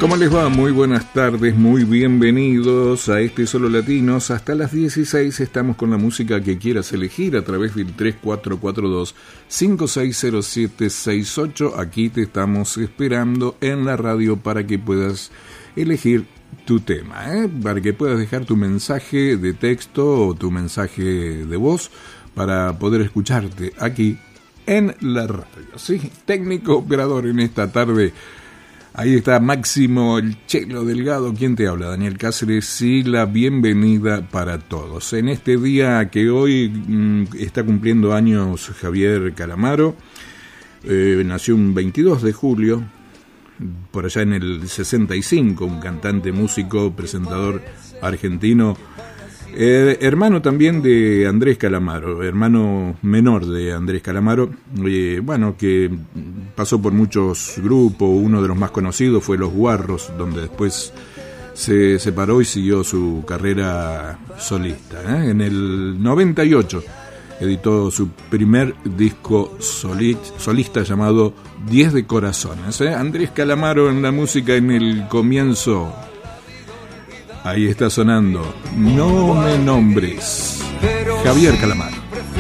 ¿Cómo les va? Muy buenas tardes, muy bienvenidos a este Solo Latinos. Hasta las 16 estamos con la música que quieras elegir a través del 3442-560768. Aquí te estamos esperando en la radio para que puedas elegir tu tema, para que puedas dejar tu mensaje de texto o tu mensaje de voz para poder escucharte aquí en la radio. ¿Sí? Técnico operador en esta tarde. Ahí está Máximo el Chelo Delgado, quien te habla, Daniel Cáceres, y la bienvenida para todos. En este día que hoy está cumpliendo años Javier Calamaro, nació un 22 de julio, por allá en el 65, un cantante, músico, presentador argentino, hermano también de Andrés Calamaro, hermano menor de Andrés Calamaro, que pasó por muchos grupos. Uno de los más conocidos fue Los Guarros, donde después se separó y siguió su carrera solista. En el 98 editó su primer disco solista llamado 10 de Corazones. Andrés Calamaro en la música en el comienzo. Ahí está sonando No me nombres, Javier Calamaro.